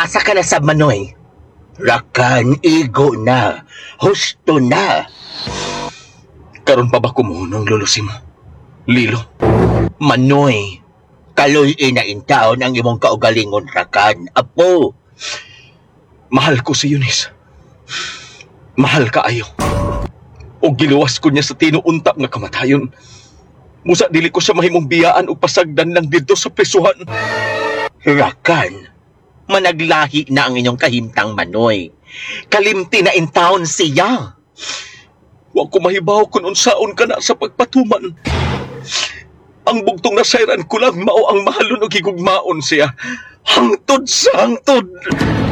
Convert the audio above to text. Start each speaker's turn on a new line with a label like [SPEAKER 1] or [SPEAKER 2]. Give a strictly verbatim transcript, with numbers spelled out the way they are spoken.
[SPEAKER 1] asa ka na sa Manoy? Rakan, igo na. Husto na.
[SPEAKER 2] Karon pa ba kumunong lulusi mo? Lilo?
[SPEAKER 1] Manoy, kaloy inaintaon ang imong kaugalingon, Rakan. Apo,
[SPEAKER 2] Mahal ko si Eunice. Mahal ka ayo. O giluwas ko niya sa tinuunta nga kamatayon. Musa dili ko siya mahimong biyaan o pasagdan lang dito sa prisuhan.
[SPEAKER 1] Rakan, managlahi na ang inyong kahimtang Manoy. Kalimti na intaon siya.
[SPEAKER 2] Wa ko mahibaw kung unsaon ka na sa pagpatuman. Ang bugtong nasayran ko lang mao ang mahalon o gigugmaon siya. Hangtod sa hangtod.